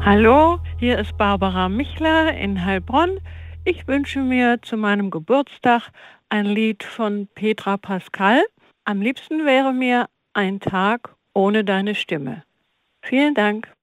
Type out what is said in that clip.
Hallo, hier ist Barbara Michler in Heilbronn. Ich wünsche mir zu meinem Geburtstag ein Lied von Petra Pascal. Am liebsten wäre mir ein Tag ohne deine Stimme. Vielen Dank.